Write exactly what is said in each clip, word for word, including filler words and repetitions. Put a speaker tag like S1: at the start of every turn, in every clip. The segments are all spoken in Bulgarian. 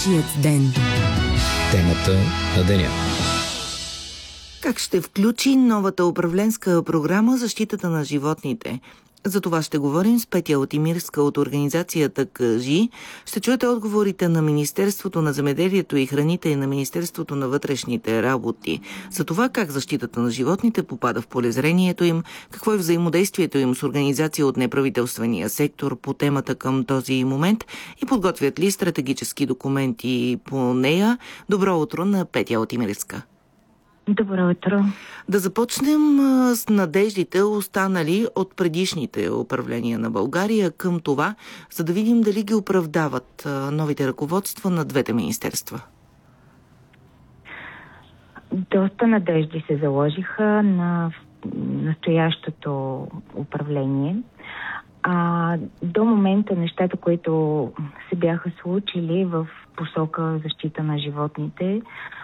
S1: Нашият ден.
S2: Темата на деня.
S3: Как ще включи новата управленска програма защитата на животните? За това ще говорим с Петя Отимирска от организацията Кажи. Ще чуете отговорите на Министерството на земеделието и храните и на Министерството на вътрешните работи. За това как защитата на животните попада в полезрението им, какво е взаимодействието им с организация от неправителствения сектор по темата към този момент и подготвят ли стратегически документи по нея. Добро утро на Петя Отимирска.
S4: Добро утро.
S3: Да започнем а, с надеждите, останали от предишните управления на България към това, за да видим дали ги оправдават а, новите ръководства на двете министерства.
S4: Доста надежди се заложиха на настоящото управление. А, до момента нещата, които се бяха случили в посока защита на животните,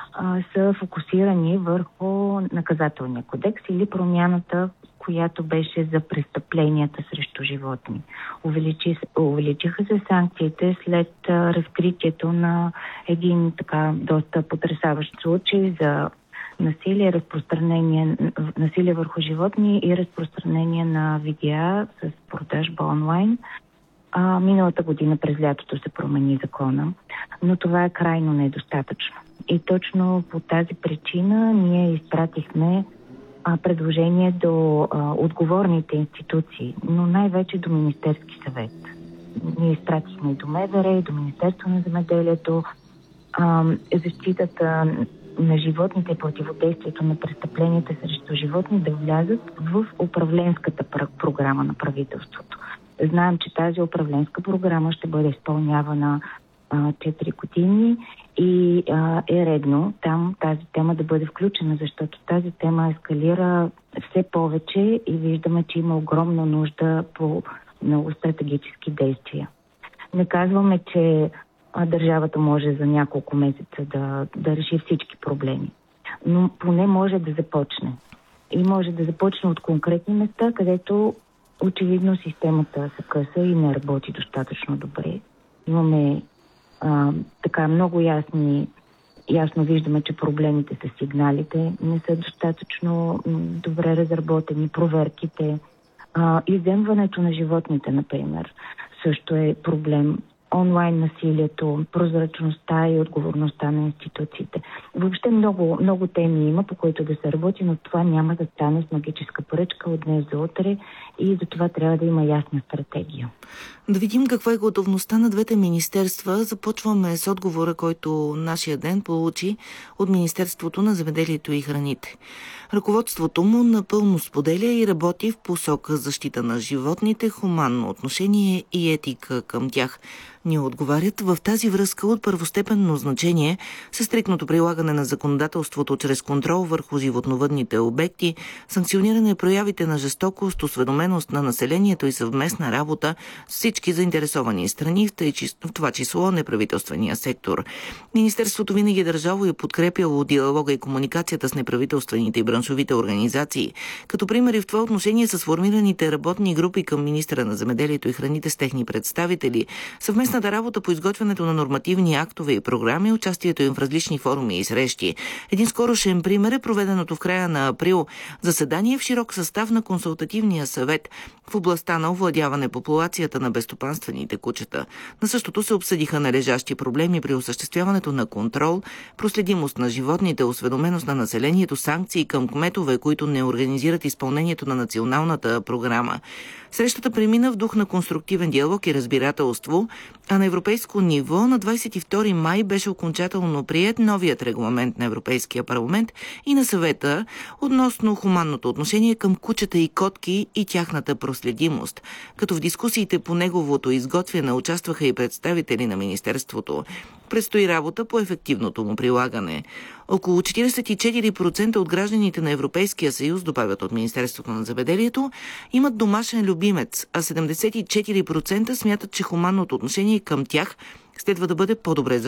S4: са фокусирани върху наказателния кодекс или промяната, която беше за престъпленията срещу животни. Увеличи, увеличиха се санкциите след разкритието на един така доста потресаващ случай за насилие, разпространение, насилие върху животни и разпространение на видеа с продажба онлайн. А, миналата година през лятото се промени закона, но това е крайно недостатъчно. И точно по тази причина ние изпратихме а, предложение до а, отговорните институции, но най-вече до Министерски съвет. Ние изпратихме и до МВР, и до Министерство на земеделието, а, защитата на животните и противодействието на престъпленията срещу животни да влязат в управленската програма на правителството. Знаем, че тази управленска програма ще бъде изпълнявана четири години и а, е редно там тази тема да бъде включена, защото тази тема ескалира все повече и виждаме, че има огромна нужда по много стратегически действия. Не казваме, че а, държавата може за няколко месеца да, да реши всички проблеми, но поне може да започне. И може да започне от конкретни места, където очевидно системата се къса и не работи достатъчно добре. Имаме а, така много ясни, ясно виждаме, че проблемите с сигналите не са достатъчно м, добре разработени, проверките. А, изземването на животните, например, също е проблем. Онлайн насилието, прозрачността и отговорността на институциите. Въобще много, много теми има, по които да се работи, но това няма да стане с магическа пръчка от днес за утре и за това трябва да има ясна стратегия.
S3: Да видим каква е готовността на двете министерства. Започваме с отговора, който нашия ден получи от Министерството на земеделието и храните. Ръководството му напълно споделя и работи в посока защита на животните, хуманно отношение и етика към тях. Ни отговарят в тази връзка от първостепенно значение със стриктното прилагане на законодателството чрез контрол върху животновъдните обекти, санкциониране проявите на жестокост, осведоменост на населението и съвместна работа с всички заинтересовани страни, в това число неправителствения сектор. Министерството винаги е държало и подкрепяло диалога и комуникацията с неправителствените и браншовите организации. Като примери в това отношение са сформираните работни групи към министъра на земеделието и храните с техни представители, съвместната работа по изготвянето на нормативни актове и програми, участието им в различни форуми и срещи. Един скорошен пример е проведеното в края на април заседание в широк състав на Консултативния съвет в областта на овладяване популацията на безстопанствените кучета. На същото се обсъдиха належащи проблеми при осъществяването на контрол, проследимост на животните, осведоменост на населението, санкции към кметове, които не организират изпълнението на националната програма. Срещата премина в дух на конструктивен диалог и разбирателство, а на европейско ниво на двадесет и втори май беше окончателно приет новият регламент на Европейския парламент и на съвета относно хуманното отношение към кучета и котки и тяхната проследимост, като в дискусиите по неговото изготвяне участваха и представители на Министерството. Предстои работа по ефективното му прилагане. Около четиридесет и четири процента от гражданите на Европейския съюз, добавят от Министерството на земеделието, имат домашен любимец, а седемдесет и четири процента смятат, че хуманното отношение към тях следва да бъде по-добре защитено.